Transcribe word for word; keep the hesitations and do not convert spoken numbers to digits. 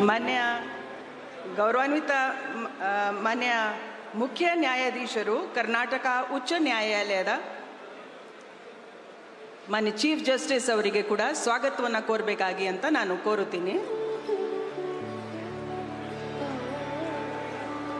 ಮಾನ್ಯ ಗೌರವಾನ್ವಿತ ಮಾನ್ಯ ಮುಖ್ಯ ನ್ಯಾಯಾಧೀಶರು ಕರ್ನಾಟಕ ಉಚ್ಚ ನ್ಯಾಯಾಲಯದ ಮಾನ್ಯ ಚೀಫ್ ಜಸ್ಟಿಸ್ ಅವರಿಗೆ ಕೂಡ ಸ್ವಾಗತವನ್ನು ಕೋರಬೇಕಾಗಿ ಅಂತ ನಾನು ಕೋರುತ್ತೀನಿ.